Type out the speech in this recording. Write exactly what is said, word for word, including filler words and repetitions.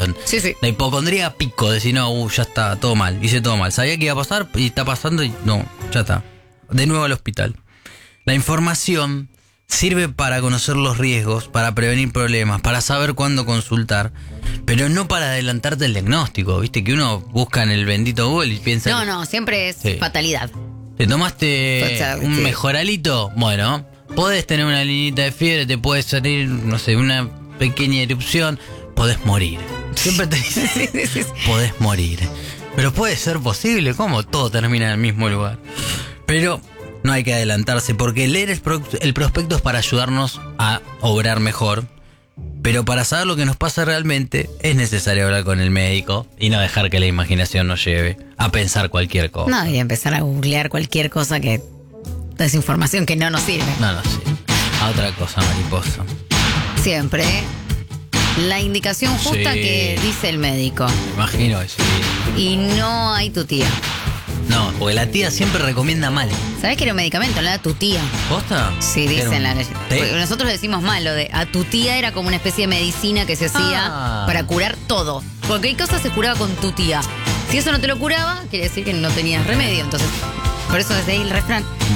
depresión. Sí, sí. La hipocondría pico, decir, no, uh, ya está, todo mal, hice todo mal. Sabía que iba a pasar y está pasando y no, ya está. De nuevo al hospital. La información sirve para conocer los riesgos, para prevenir problemas, para saber cuándo consultar, pero no para adelantarte el diagnóstico. Viste que uno busca en el bendito Google y piensa... No, no, siempre es Sí. fatalidad. ¿Te tomaste O sea, un sí. mejoralito? Bueno, podés tener una linita de fiebre, te puede salir, no sé, una pequeña erupción, podés morir. Siempre te dicen, Sí, sí, sí. podés morir. Pero puede ser posible, ¿cómo? Todo termina en el mismo lugar. Pero no hay que adelantarse, porque leer el, pro- el prospecto es para ayudarnos a obrar mejor. Pero para saber lo que nos pasa realmente, es necesario hablar con el médico y no dejar que la imaginación nos lleve a pensar cualquier cosa. No, y empezar a googlear cualquier cosa que... desinformación que no nos sirve. No, no sé. A otra cosa, mariposa. Siempre. La indicación justa Sí. que dice el médico. Me imagino que sí. Y no hay tu tía. No, porque la tía siempre recomienda mal. ¿Sabés que era un medicamento? ¿No era tu tía? ¿Posta? Sí, Era dicen un la té. porque nosotros le decimos mal, lo de a tu tía era como una especie de medicina que se hacía Ah. para curar todo. Porque hay cosas se curaba con tu tía. Si eso no te lo curaba, quiere decir que no tenías remedio. Entonces, por eso desde ahí el refrán.